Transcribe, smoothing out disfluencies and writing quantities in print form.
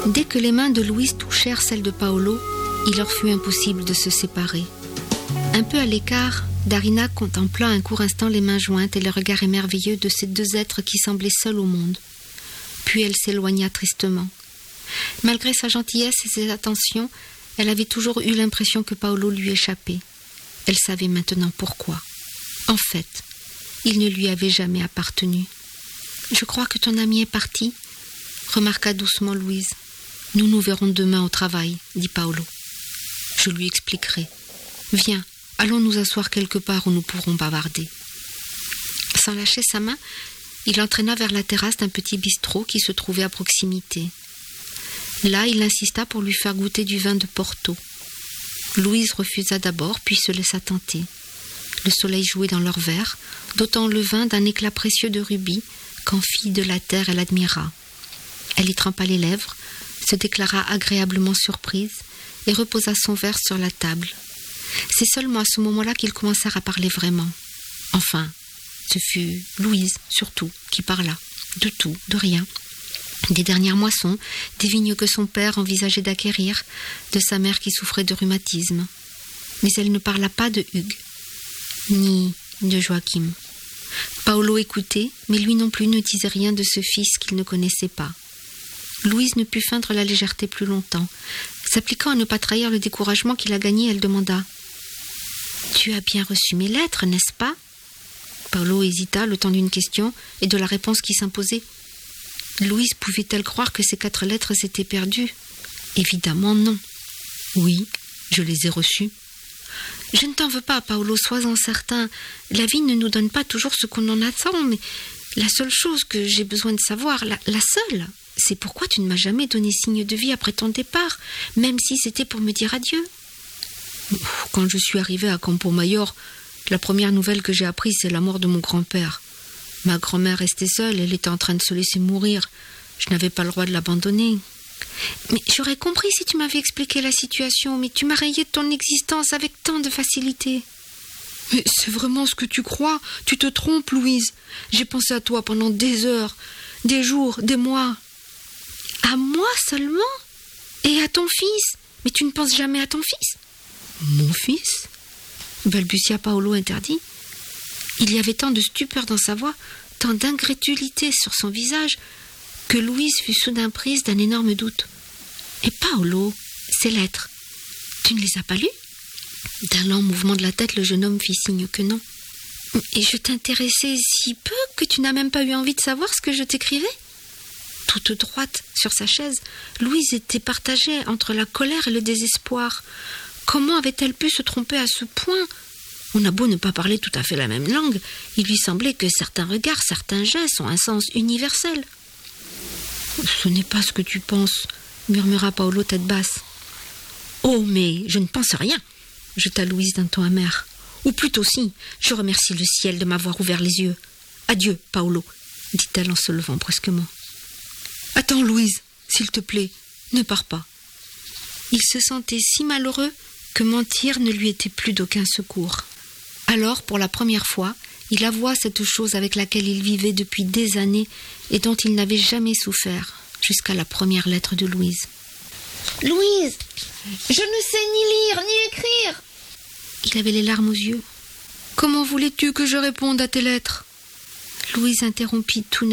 Dès que les mains de Louise touchèrent celles de Paolo, il leur fut impossible de se séparer. Un peu à l'écart, Darina contempla un court instant les mains jointes et le regard émerveilleux de ces deux êtres qui semblaient seuls au monde. Puis elle s'éloigna tristement. Malgré sa gentillesse et ses attentions, elle avait toujours eu l'impression que Paolo lui échappait. Elle savait maintenant pourquoi. En fait, il ne lui avait jamais appartenu. « Je crois que ton ami est parti », remarqua doucement Louise. « Nous nous verrons demain au travail », dit Paolo. « Je lui expliquerai. Viens, allons nous asseoir quelque part où nous pourrons bavarder. » Sans lâcher sa main, il l'entraîna vers la terrasse d'un petit bistrot qui se trouvait à proximité. Là, il insista pour lui faire goûter du vin de Porto. Louise refusa d'abord, puis se laissa tenter. Le soleil jouait dans leurs verres, dotant le vin d'un éclat précieux de rubis qu'en fille de la terre elle admira. Elle y trempa les lèvres, se déclara agréablement surprise et reposa son verre sur la table. C'est seulement à ce moment-là qu'ils commencèrent à parler vraiment. Enfin, ce fut Louise, surtout, qui parla. De tout, de rien. Des dernières moissons, des vignes que son père envisageait d'acquérir, de sa mère qui souffrait de rhumatisme. Mais elle ne parla pas de Hugues, ni de Joachim. Paolo écoutait, mais lui non plus ne disait rien de ce fils qu'il ne connaissait pas. Louise ne put feindre la légèreté plus longtemps. S'appliquant à ne pas trahir le découragement qui la gagnait, elle demanda « Tu as bien reçu mes lettres, n'est-ce pas ?» Paolo hésita le temps d'une question et de la réponse qui s'imposait. Louise pouvait-elle croire que ces 4 lettres s'étaient perdues ? Évidemment non. « Oui, je les ai reçues. » « Je ne t'en veux pas, Paolo, sois-en certain. La vie ne nous donne pas toujours ce qu'on en attend, mais la seule chose que j'ai besoin de savoir, la seule, c'est pourquoi tu ne m'as jamais donné signe de vie après ton départ, même si c'était pour me dire adieu. » Quand je suis arrivée à Campo Mayor, la première nouvelle que j'ai apprise, c'est la mort de mon grand-père. Ma grand-mère restait seule, elle était en train de se laisser mourir. Je n'avais pas le droit de l'abandonner. Mais j'aurais compris si tu m'avais expliqué la situation, mais tu m'as rayé de ton existence avec tant de facilité. Mais c'est vraiment ce que tu crois ? Tu te trompes, Louise. J'ai pensé à toi pendant des heures, des jours, des mois. À moi seulement ? Et à ton fils ? Mais tu ne penses jamais à ton fils ? Mon fils ? Balbutia Paolo interdit. Il y avait tant de stupeur dans sa voix, tant d'incrédulité sur son visage, que Louise fut soudain prise d'un énorme doute. « Et Paolo, ces lettres, tu ne les as pas lues ?» D'un lent mouvement de la tête, le jeune homme fit signe que non. « Et je t'intéressais si peu que tu n'as même pas eu envie de savoir ce que je t'écrivais ?» Toute droite sur sa chaise, Louise était partagée entre la colère et le désespoir. Comment avait-elle pu se tromper à ce point ? On a beau ne pas parler tout à fait la même langue, il lui semblait que certains regards, certains gestes ont un sens universel. « Ce n'est pas ce que tu penses, » murmura Paolo tête basse. « Oh, mais je ne pense rien !» jeta Louise d'un ton amer. « Ou plutôt si, je remercie le ciel de m'avoir ouvert les yeux. Adieu, Paolo, » dit-elle en se levant brusquement. « Attends, Louise, s'il te plaît, ne pars pas. » Il se sentait si malheureux que mentir ne lui était plus d'aucun secours. Alors, pour la première fois, il avoua cette chose avec laquelle il vivait depuis des années et dont il n'avait jamais souffert, jusqu'à la première lettre de Louise. « Louise, je ne sais ni lire ni écrire !» Il avait les larmes aux yeux. « Comment voulais-tu que je réponde à tes lettres ?» Louise interrompit tout net.